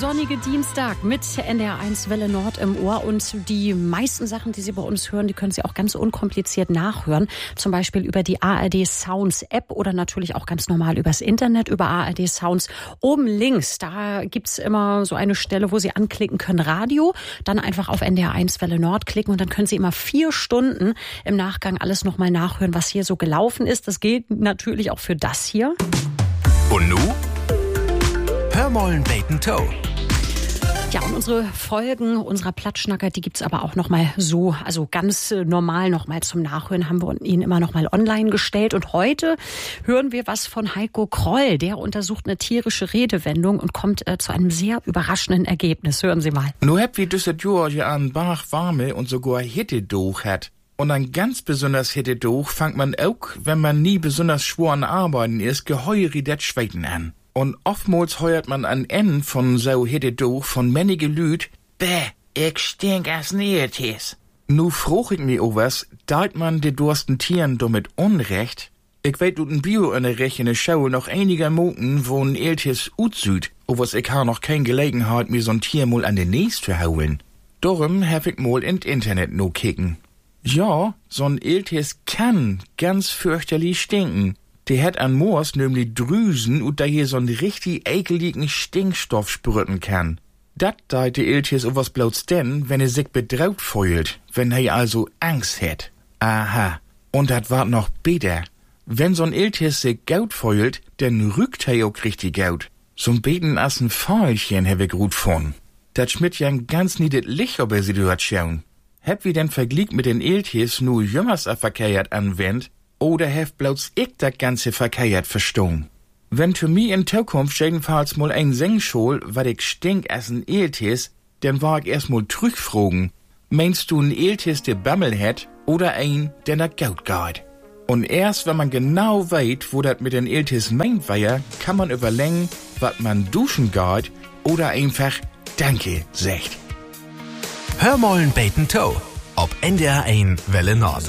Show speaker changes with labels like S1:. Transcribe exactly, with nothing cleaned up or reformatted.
S1: sonnige Dienstag mit N D R eins Welle Nord im Ohr. Und die meisten Sachen, die Sie bei uns hören, die können Sie auch ganz unkompliziert nachhören. Zum Beispiel über die A R D Sounds App oder natürlich auch ganz normal übers Internet, über A R D Sounds. Oben links, da gibt's immer so eine Stelle, wo Sie anklicken können, Radio. Dann einfach auf N D R eins Welle Nord klicken und dann können Sie immer vier Stunden im Nachgang alles nochmal nachhören, was hier so gelaufen ist. Das gilt natürlich auch für das hier.
S2: Und nu? Hör mollen Bacon Toe.
S1: Ja, und unsere Folgen unserer Plattschnacker, die gibt's aber auch noch mal so, also ganz normal noch mal zum Nachhören, haben wir Ihnen immer noch mal online gestellt. Und heute hören wir was von Heiko Kroll. Der untersucht eine tierische Redewendung und kommt äh, zu einem sehr überraschenden Ergebnis. Hören Sie mal.
S3: Nu hab wie düsset Jahr an Bach warme und sogar Hitte durch hat. Und ein ganz besonders Hitte durch fangt man auch, wenn man nie besonders schwer an Arbeiten ist, geheuer das Schweiten an. Und oftmals heuert man an Ende von so Hitte durch von männige Lüd, bäh, ich stink als Nähetes. Nu froch ich mir auch was, deit man de dursten Tieren damit Unrecht? Ich weet ut ein Bio-Unterricht in der Schau noch einiger Moten, wo ein Eltes utsüd, o was ich ha noch kein Gelegenheit, mir so'n Tier mal an den Näs zu hauen. Darum hab ich mal ins Internet no kicken. Ja, so'n Eltes kann ganz fürchterlich stinken. Der hat an Moors nämlich Drüsen und da hier so'n richtig ekeligen Stinkstoff sprüten kann. Dat deit de Eltes o was bloß denn, wenn er sich bedraut fühlt, wenn er also Angst hat. Aha, und dat wart noch besser. Wenn so'n Eltes sich gaut fühlt, dann rückt er auch richtig gaut. So'n beten as ein Pfeilchen hab ich gut von. Dat schmidt ja ein ganz niedet Licht, ob er sie dort schauen. Hab wie denn verglich mit den Eltes nur jümmers a verkehrt anwendt, oder hef bloß ich dat ganze verkehrt verstehen? Wenn für mich in Zukunft jedenfalls mal ein Sengschol, wat ich stink as ein Eltes, dann war ich erst mal zurückfragen. Meinst du ein Eltes, der Bammel hat, oder ein, der nach Gaut geht? Und erst wenn man genau weet, wo dat mit den Eltes meint war, kann man überlegen, wat man duschen geht, oder einfach Danke sagt.
S2: Hör mollen Bacon Toe. Ob N D R eins Welle Nord.